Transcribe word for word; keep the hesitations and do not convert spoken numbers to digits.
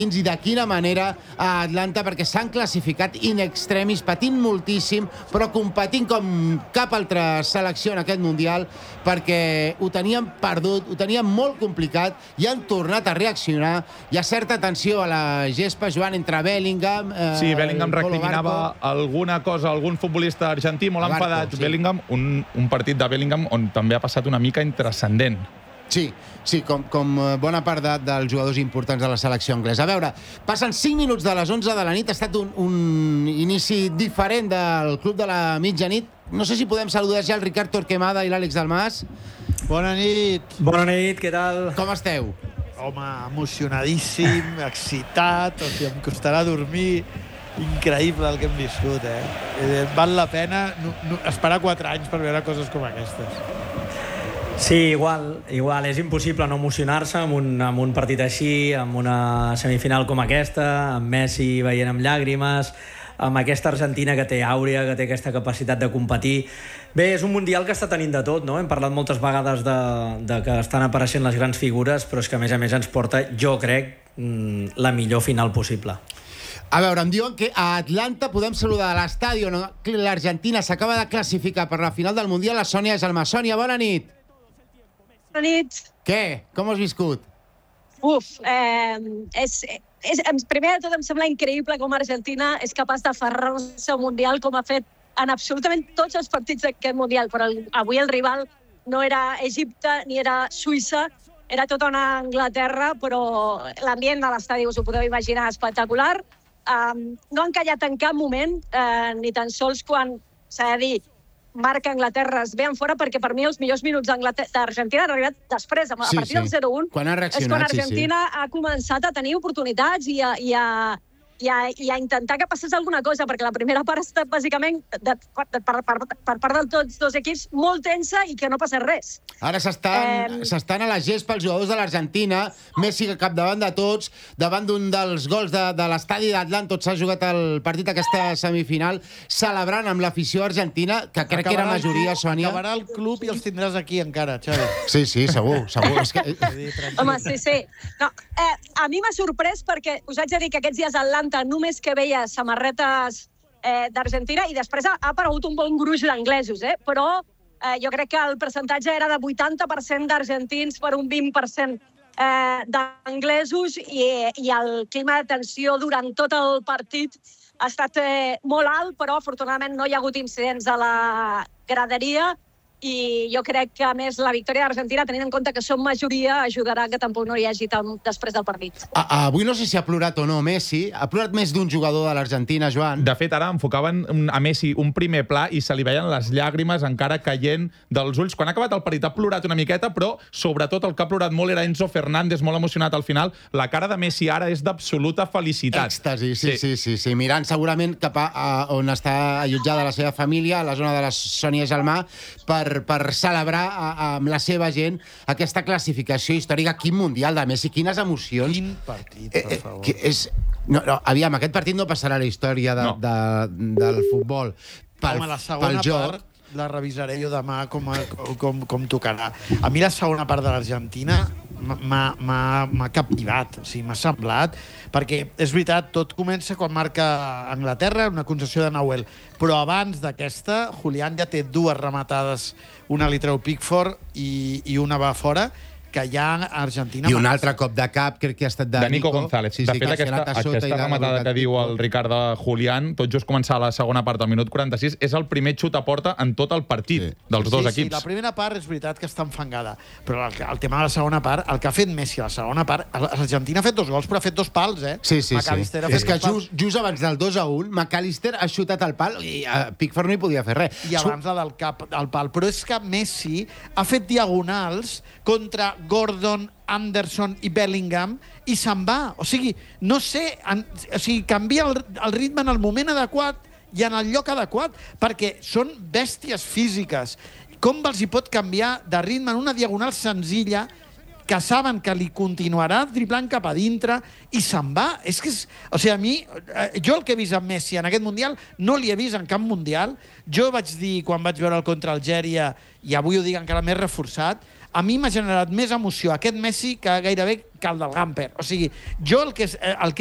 i de quina manera a Atlanta, perquè s'han classificat in extremis, patint moltíssim, però competint com cap altra selecció en aquest Mundial, perquè ho tenien perdut, ho tenien molt complicat i han tornat a reaccionar. Hi ha certa tensió a la gespa, Joan, entre Bellingham... Eh, sí, Bellingham recriminava alguna cosa, algun futbolista argentí molt Barco, enfadat. sí. Bellingham, un, un partit de Bellingham on també ha passat una mica intranscendent. Sí, sí, com, com bona part de, dels jugadors importants de la selecció anglesa. A veure, passen cinc minuts de les onze de la nit, ha estat un, un inici diferent del Club de la Mitjanit. No sé si podem saludar ja el Ricard Torquemada i l'Àlex Dalmas. Bona nit. Bona nit, què tal? Com esteu? Home, emocionadíssim, excitat, o sigui, em costarà dormir. Increïble el que hem viscut, eh? eh val la pena no, no, esperar quatre anys per veure coses com aquestes. Sí, igual, igual. És impossible no emocionar-se amb un, amb un partit així, amb una semifinal com aquesta, amb Messi veient amb llàgrimes, amb aquesta Argentina que té àurea, que té aquesta capacitat de competir. Bé, és un Mundial que està tenint de tot, no? Hem parlat moltes vegades de, de que estan apareixent les grans figures, però és que a més a més ens porta, jo crec, la millor final possible. A veure, em diuen que a Atlanta podem saludar a l'estadi on l'Argentina s'acaba de classificar per la final del Mundial, la Sònia Gelmà. Sònia, bona nit. Bona nit. Què? Com has viscut? Uf, eh, és, és, primer de tot em sembla increïble com Argentina és capaç d'aferrar-se al Mundial com ha fet en absolutament tots els partits d'aquest Mundial, però el, avui el rival no era Egipte ni era Suïssa, era tota una Anglaterra, però l'ambient de l'estadi, us ho podeu imaginar, espectacular. Um, no han callat en cap moment, eh, ni tan sols quan, s'ha de dir, marca Anglaterra es veuen fora, perquè per mi els millors minuts d'Argentina han arribat després, a Sí, partir del sí. zero un. Quan ha És reaccionat, quan sí, sí. Argentina ha començat a tenir oportunitats i a, i a, i a, i a intentar que passés alguna cosa, perquè la primera part ha estat bàsicament de, per, per, per, per part de tots dos equips molt tensa i que no passa res. Ara s'estan Eh, s'estan a la gespa els jugadors de l'Argentina, Messi que capdavant de tots, davant d'un dels gols de, de l'estadi d'Atlanta, on s'ha jugat el partit aquesta semifinal, celebrant amb l'afició argentina, que crec que era Acabarà el majoria, club- Sònia. Acabarà el club i els tindràs aquí encara, Xavi. Sí, sí, segur, segur. És que... Home, sí, sí. No, eh, a mi m'ha sorprès perquè us haig de dir que aquests dies a Atlanta només que veia samarretes eh, d'Argentina i després ha, ha aparegut un bon gruix d'anglesos, eh? Però eh, jo crec que el percentatge era de vuitanta per cent d'argentins per un vint per cent eh, d'anglesos i, i el clima de tensió durant tot el partit ha estat eh, molt alt, però afortunadament no hi ha hagut incidents a la graderia i jo crec que, a més, la victòria d'Argentina, tenint en compte que som majoria, ajudarà que tampoc no hi hagi tant després del partit. A, a, avui no sé si ha plorat o no Messi. Ha plorat més d'un jugador de l'Argentina, Joan. De fet, ara enfocaven a Messi un primer pla i se li veien les llàgrimes encara caient dels ulls. Quan ha acabat el partit ha plorat una miqueta, però sobretot el que ha plorat molt era Enzo Fernández, molt emocionat al final. La cara de Messi ara és d'absoluta felicitat. Èxtasi, sí, sí, sí, sí. Mirant segurament cap a, a on està allotjada la seva família, a la zona de la Sònia Gelmà, per, per celebrar a, a, amb la seva gent aquesta classificació històrica. Quin Mundial de Messi, quines emocions. Quin partit, per favor. Que és... No, no, aviam, aquest partit no passarà a la història de, No. de, del futbol. Pel, Home, la segona pel joc. part la revisaré jo demà com, a, com, com tocarà. A mi la segona part de l'Argentina m'ha captivat, o sigui, m'ha semblat, perquè és veritat, tot comença quan marca Anglaterra, una concessió de Nahuel, però abans d'aquesta, Julián ja té dues rematades, una li treu Pickford i, i una va fora, que ja Argentina... I un altre cop de cap, crec que ha estat de, de Nico González. Sí, sí, de fet, que ha aquesta, anat a sota i aquesta l'ha rematada col·locat que diu el Pickford. Ricard de Julián, tot just començar la segona part, al minut quaranta-sis, és el primer xut a porta en tot el partit Sí. dels sí, dos sí, equips. la primera part és veritat que està enfangada, però el, el tema de la segona part, el que ha fet Messi a la segona part, l'Argentina ha fet dos gols, però ha fet dos pals, eh? Sí, sí, sí. McAllister ha És fet que dos pals. just, just abans del dos a un, McAllister ha xutat el pal i uh, Pickford no hi podia fer res. I abans la del cap al pal. Però és que Messi ha fet diagonals contra Gordon, Anderson i Bellingham i se'n va. O sigui, no sé, en, o sigui, canvia el, el ritme en el moment adequat i en el lloc adequat, perquè són bèsties físiques. Com els hi pot canviar de ritme en una diagonal senzilla que saben que li continuarà driblant cap a dintre i se'n va? És que és... O sigui, a mi, jo el que he vist amb Messi en aquest Mundial no l'hi he vist en cap Mundial. Jo vaig dir, quan vaig veure el contra Algèria, i avui ho dic encara més reforçat, a mi m'ha generat més emoció aquest Messi que gairebé que el del Gamper. O sigui, jo el que, el que